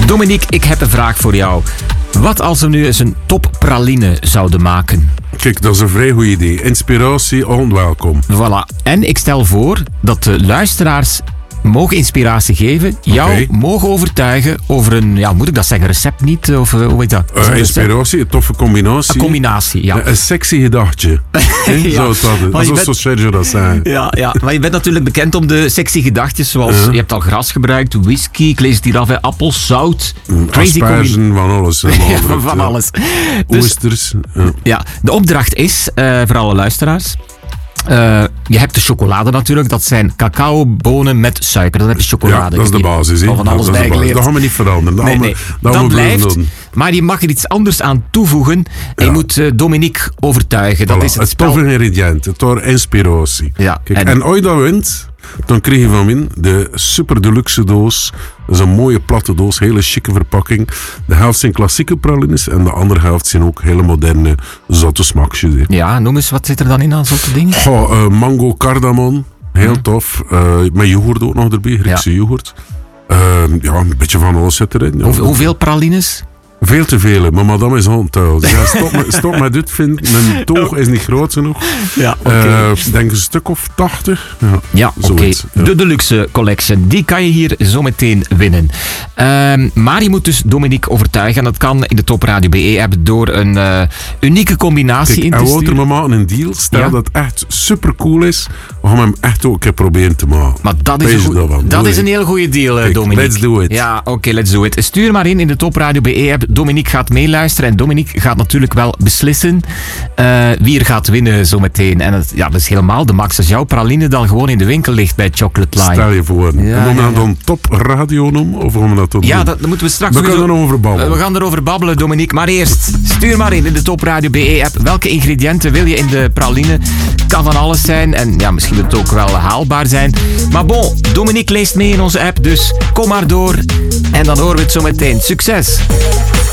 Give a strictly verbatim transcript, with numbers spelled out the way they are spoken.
Dominique, ik heb een vraag voor jou. Wat als we nu eens een toppraline zouden maken? Kijk, dat is een vrij goed idee. Inspiratie, onwelkom. Voilà. En ik stel voor dat de luisteraars mogen inspiratie geven, jou Okay. mogen overtuigen over een, ja, moet ik dat zeggen, recept niet? Of uh, hoe heet dat? Uh, Een inspiratie, een toffe combinatie. Een combinatie, ja. Een, een sexy gedachtje. Ja. Zo is dat. Maar je Zoals bent- Sergio dat zei. Ja, ja, maar je bent natuurlijk bekend om de sexy gedachtjes, zoals Ja. je hebt al gras gebruikt, whisky, ik lees het hier af, hè, appels, zout, crazy Aspergen, combinatie. van alles. hè, Ja, mogelijk, van ja. alles. Dus Oesters. Ja. ja, de opdracht is, uh, voor alle luisteraars, uh, je hebt de chocolade natuurlijk, dat zijn cacaobonen met suiker. Dan heb je chocolade. Ja, dat is de Ik heb basis. hè. al van Ja, alles dat is de basis. bijgeleerd. Dat gaan we niet veranderen. Dat Nee, gaan we- nee. dat Dat gaan we blijven blijft. doen. Maar je mag er iets anders aan toevoegen. En je Ja. moet uh, Dominique overtuigen. Dat Voilà, is het het spel. toffe ingrediënt, het door inspiratie. Ja, Kijk, en- en, als je dat wint, dan krijg je van mij de super deluxe doos. Dat is een mooie platte doos, hele chique verpakking. De helft zijn klassieke pralines en de andere helft zijn ook hele moderne zotte smaakjes. hè. Ja, noem eens, wat zit er dan in aan zo'n dingen? Goh, eh, mango cardamom, heel Hm. tof. Eh, met yoghurt ook nog erbij, Griekse yoghurt. Eh, ja, een beetje van alles zit erin. Ja. Hoe, hoeveel pralines? Veel te veel, maar madame is ontuil. Ja, stop, met, stop met dit, vind. Mijn toog is niet groot genoeg. Ja, Eh, Ik denk een stuk of tachtig. Ja, Ja, oké. zoiets, ja. De Deluxe Collection, die kan je hier zo meteen winnen. Ehm, maar je moet dus Dominique overtuigen. En dat kan in de Top Radio B E-app door een eh, unieke combinatie Kijk, in en te Wouter, sturen. we maken een deal. Stel Ja. dat het echt super cool is, we gaan hem echt ook een keer proberen te maken. Maar dat is, Wees een, goed- er van. dat Doe is een het. heel goede deal, eh, Kijk, Dominique. let's do it. Ja, oké, let's do it. Stuur maar in in de Top Radio B E-app. Dominique gaat meeluisteren en Dominique gaat natuurlijk wel beslissen eh, wie er gaat winnen zometeen. En het, ja, dat is helemaal de max als jouw praline dan gewoon in de winkel ligt bij Chocolate Line. Stel je voor. Ja, en gaan we ja, dat ja. dan top radio noemen? Of gaan we dat dan Ja, doen? dat, dat moeten we straks We sowieso- kunnen erover babbelen. Eh, We gaan erover babbelen, Dominique. Maar eerst, stuur maar in in de Top Radio B E-app. Welke ingrediënten wil je in de praline? Kan van alles zijn. En ja, misschien wil het ook wel haalbaar zijn. Maar bon, Dominique leest mee in onze app. Dus kom maar door. En dan horen we het zo meteen. Succes!